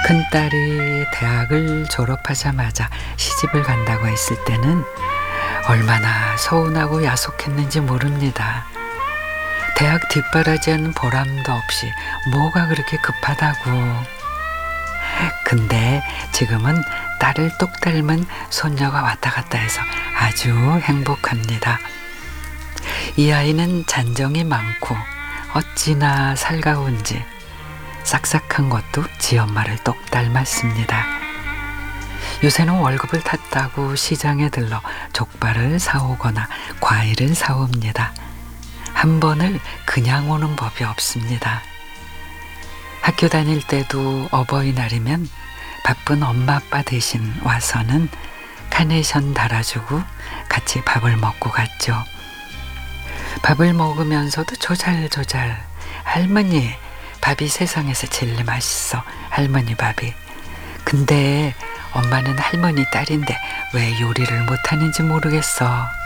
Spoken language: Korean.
큰딸이 대학을 졸업하자마자 시집을 간다고 했을 때는 얼마나 서운하고 야속했는지 모릅니다. 대학 뒷바라지하는 보람도 없이 뭐가 그렇게 급하다고. 근데 지금은 딸을 똑 닮은 손녀가 왔다 갔다 해서 아주 행복합니다. 이 아이는 잔정이 많고 어찌나 살가운지 싹싹한 것도 지 엄마를 똑 닮았습니다. 요새는 월급을 탔다고 시장에 들러 족발을 사오거나 과일을 사옵니다. 한 번을 그냥 오는 법이 없습니다. 학교 다닐 때도 어버이날이면 바쁜 엄마 아빠 대신 와서는 카네이션 달아주고 같이 밥을 먹고 갔죠. 밥을 먹으면서도 조잘조잘 할머니 밥이 세상에서 제일 맛있어. 할머니 밥이. 근데 엄마는 할머니 딸인데 왜 요리를 못하는지 모르겠어.